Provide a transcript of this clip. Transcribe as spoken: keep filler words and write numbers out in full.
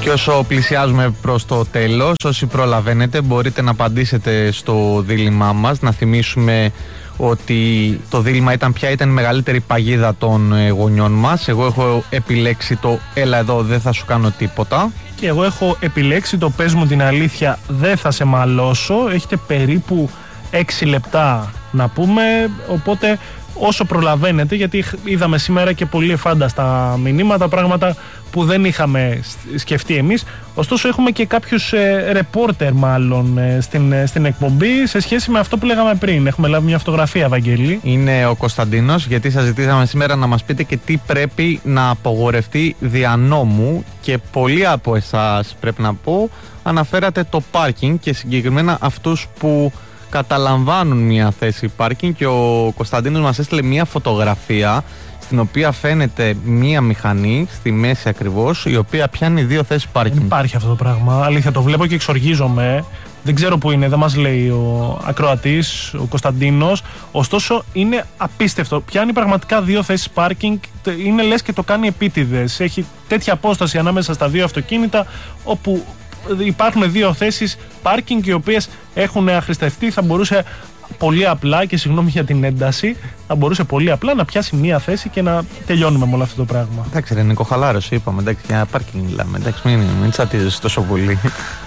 Και όσο πλησιάζουμε προς το τέλος, όσοι προλαβαίνετε μπορείτε να απαντήσετε στο δίλημά μας. Να θυμίσουμε ότι το δίλημμα ήταν ποια ήταν η μεγαλύτερη παγίδα των γονιών μας. Εγώ έχω επιλέξει το έλα εδώ δεν θα σου κάνω τίποτα. Και εγώ έχω επιλέξει το πες μου την αλήθεια δεν θα σε μαλώσω. Έχετε περίπου έξι λεπτά να πούμε, οπότε όσο προλαβαίνετε, γιατί είδαμε σήμερα και πολύ εφάνταστα μηνύματα, πράγματα που δεν είχαμε σκεφτεί εμείς. Ωστόσο έχουμε και κάποιους ε, ρεπόρτερ μάλλον ε, στην, ε, στην εκπομπή σε σχέση με αυτό που λέγαμε πριν. Έχουμε λάβει μια φωτογραφία, Βαγγέλη. Είναι ο Κωνσταντίνος, γιατί σας ζητήσαμε σήμερα να μας πείτε και τι πρέπει να απογορευτεί δια νόμου, και πολλοί από εσάς, πρέπει να πω, αναφέρατε το πάρκινγκ και συγκεκριμένα αυτούς που καταλαμβάνουν μια θέση πάρκινγκ, και ο Κωνσταντίνος μας έστειλε μια φωτογραφία στην οποία φαίνεται μια μηχανή στη μέση ακριβώς, η οποία πιάνει δύο θέσεις πάρκινγκ. Δεν υπάρχει αυτό το πράγμα, αλήθεια, το βλέπω και εξοργίζομαι. Δεν ξέρω που είναι, δεν μας λέει ο ακροατής, ο Κωνσταντίνος. Ωστόσο είναι απίστευτο, πιάνει πραγματικά δύο θέσεις πάρκινγκ, είναι λες και το κάνει επίτηδες. Έχει τέτοια απόσταση ανάμεσα στα δύο αυτοκίνητα, όπου υπάρχουν δύο θέσεις πάρκινγκ οι οποίες έχουν αχρηστευτεί. Θα μπορούσε πολύ απλά, και συγγνώμη για την ένταση, θα μπορούσε πολύ απλά να πιάσει μία θέση και να τελειώνουμε με όλο αυτό το πράγμα. Εντάξει, Ρενικό, χαλάρωση είπαμε. Εντάξει, για πάρκινγκ μιλάμε. Εντάξει, μην, μην τσατίζεσαι τόσο πολύ.